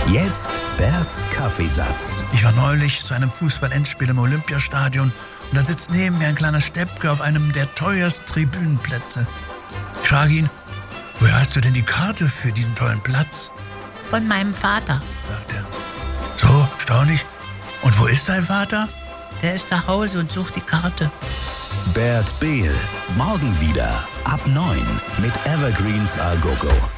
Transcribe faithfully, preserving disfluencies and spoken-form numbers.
Jetzt Berts Kaffeesatz. Ich war neulich zu einem Fußball-Endspiel im Olympiastadion und da sitzt neben mir ein kleiner Steppke auf einem der teuersten Tribünenplätze. Ich frage ihn, woher hast du denn die Karte für diesen tollen Platz? Von meinem Vater. Sagt er. So, staunlich. Und wo ist dein Vater? Der ist zu Hause und sucht die Karte. Bert Behl. Morgen wieder ab neun mit Evergreens A Go Go.